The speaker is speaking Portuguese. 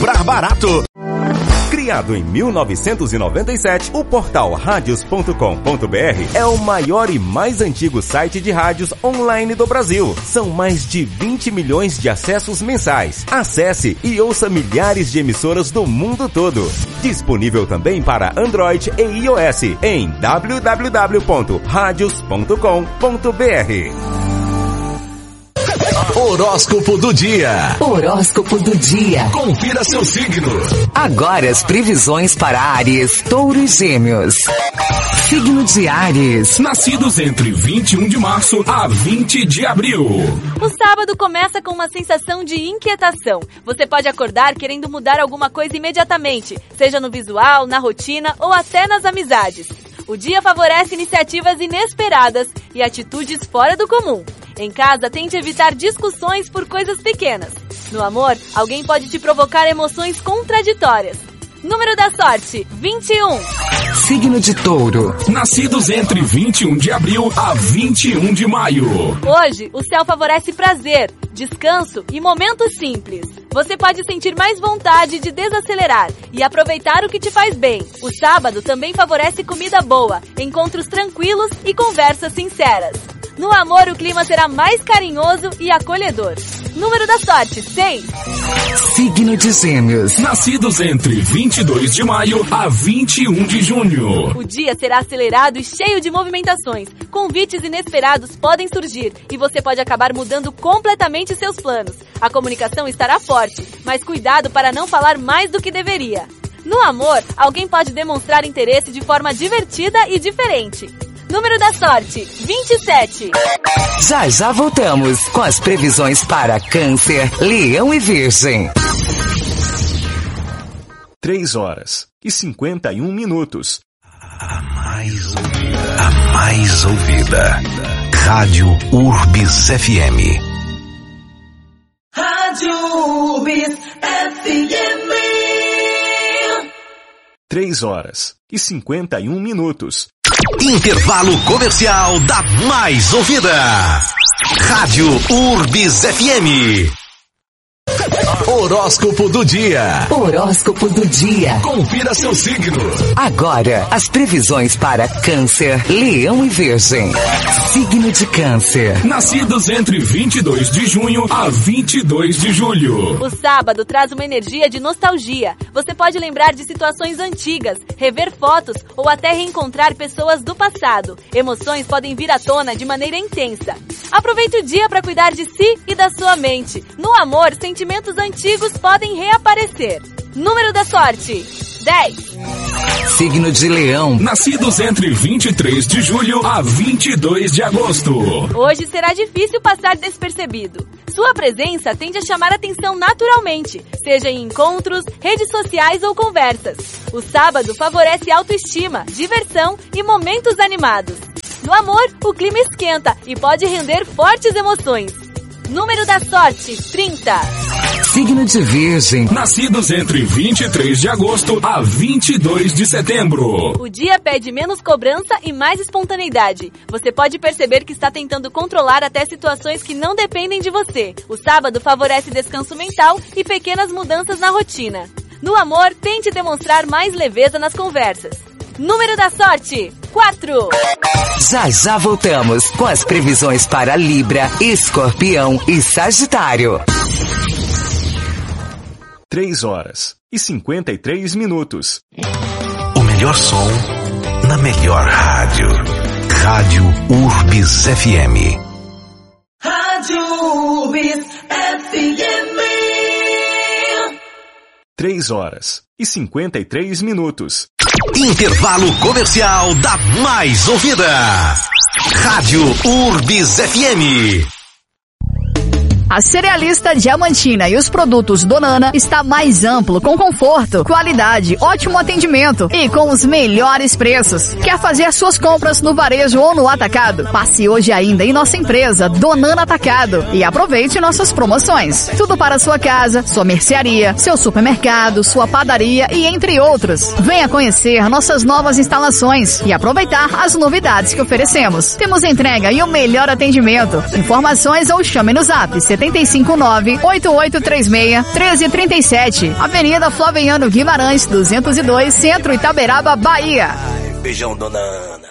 comprar barato. Criado em 1997, o portal radios.com.br é o maior e mais antigo site de rádios online do Brasil. São mais de 20 milhões de acessos mensais. Acesse e ouça milhares de emissoras do mundo todo. Disponível também para Android e iOS em www.radios.com.br. Horóscopo do dia. Horóscopo do dia. Confira seu signo. Agora as previsões para Áries, Touro e Gêmeos. Signo de Áries. Nascidos entre 21 de março a 20 de abril. O sábado começa com uma sensação de inquietação. Você pode acordar querendo mudar alguma coisa imediatamente, seja no visual, na rotina ou até nas amizades. O dia favorece iniciativas inesperadas e atitudes fora do comum. Em casa, tente evitar discussões por coisas pequenas. No amor, alguém pode te provocar emoções contraditórias. Número da sorte, 21. Signo de Touro. Nascidos entre 21 de abril a 21 de maio. Hoje, o céu favorece prazer, descanso e momentos simples. Você pode sentir mais vontade de desacelerar e aproveitar o que te faz bem. O sábado também favorece comida boa, encontros tranquilos e conversas sinceras. No amor, o clima será mais carinhoso e acolhedor. Número da sorte, 6. Signo de Gêmeos. Nascidos entre 22 de maio a 21 de junho. O dia será acelerado e cheio de movimentações. Convites inesperados podem surgir e você pode acabar mudando completamente seus planos. A comunicação estará forte, mas cuidado para não falar mais do que deveria. No amor, alguém pode demonstrar interesse de forma divertida e diferente. Número da sorte, 27. Já voltamos com as previsões para Câncer, Leão e Virgem. 3h51. A mais ouvida. Rádio Urbis FM. Rádio Urbis FM. 3h51. Intervalo comercial da mais ouvida. Rádio Urbis FM. Horóscopo do dia. Horóscopo do dia. Confira seu signo. Agora, as previsões para Câncer, Leão e Virgem. Signo de Câncer. Nascidos entre 22 de junho a 22 de julho. O sábado traz uma energia de nostalgia. Você pode lembrar de situações antigas, rever fotos ou até reencontrar pessoas do passado. Emoções podem vir à tona de maneira intensa. Aproveite o dia para cuidar de si e da sua mente. No amor, sentimentos antigos podem reaparecer. Número da sorte, 10. Signo de Leão. Nascidos entre 23 de julho a 22 de agosto. Hoje será difícil passar despercebido. Sua presença tende a chamar atenção naturalmente, seja em encontros, redes sociais ou conversas. O sábado favorece autoestima, diversão e momentos animados. No amor, o clima esquenta e pode render fortes emoções. Número da sorte, 30. Signo de Virgem. Nascidos entre 23 de agosto a 22 de setembro. O dia pede menos cobrança e mais espontaneidade. Você pode perceber que está tentando controlar até situações que não dependem de você. O sábado favorece descanso mental e pequenas mudanças na rotina. No amor, tente demonstrar mais leveza nas conversas. Número da sorte, 4. Já voltamos com as previsões para Libra, Escorpião e Sagitário. 3h53. O melhor som na melhor rádio. Rádio Urbis FM. Rádio Urbis FM. 3h53. Intervalo comercial da mais ouvida. Rádio Urbis FM. A Cerealista Diamantina e os produtos Donana está mais amplo, com conforto, qualidade, ótimo atendimento e com os melhores preços. Quer fazer suas compras no varejo ou no atacado? Passe hoje ainda em nossa empresa Donana Atacado e aproveite nossas promoções. Tudo para sua casa, sua mercearia, seu supermercado, sua padaria e entre outros. Venha conhecer nossas novas instalações e aproveitar as novidades que oferecemos. Temos entrega e o melhor atendimento. Informações ou chame no zap 759-8836-1337. Avenida Flaviano Guimarães, 202, Centro, Itaberaba, Bahia. Beijão, dona Ana.